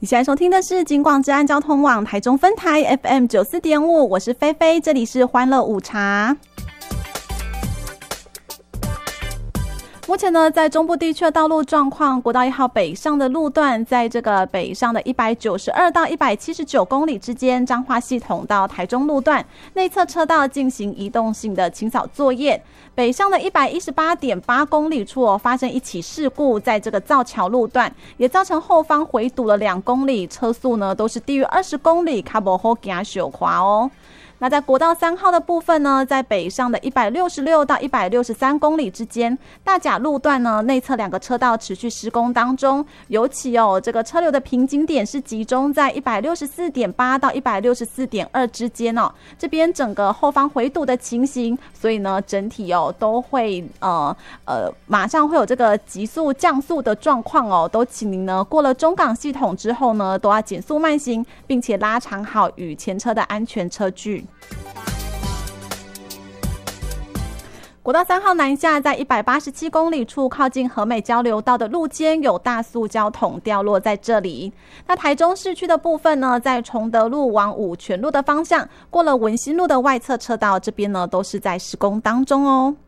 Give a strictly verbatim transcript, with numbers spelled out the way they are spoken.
你现在收听的是警广治安交通网台中分台 F M 九十四点五， 我是菲菲，这里是欢乐午茶。目前呢，在中部地区的道路状况，国道一号北上的路段，在这个北上的一百九十二到一百七十九公里之间，彰化系统到台中路段内侧车道进行移动性的清扫作业。北上的一百一十八点八公里处、哦、发生一起事故，在这个造桥路段也造成后方回堵了两公里，车速呢都是低于二十公里，卡不好行小滑哦。那在国道三号的部分呢，在北上的一百六十六到一百六十三公里之间，大甲路段呢内侧两个车道持续施工当中，尤其哦这个车流的瓶颈点是集中在一百六十四点八到一百六十四点二之间哦，这边整个后方回堵的情形，所以呢整体哦都会呃呃马上会有这个急速降速的状况哦，都请您呢过了中港系统之后呢，都要减速慢行，并且拉长好与前车的安全车距。国道三号南下，在一百八十七公里处靠近和美交流道的路肩有大塑胶桶掉落在这里。那台中市区的部分呢，在崇德路往五权路的方向，过了文心路的外侧车道，这边呢都是在施工当中哦。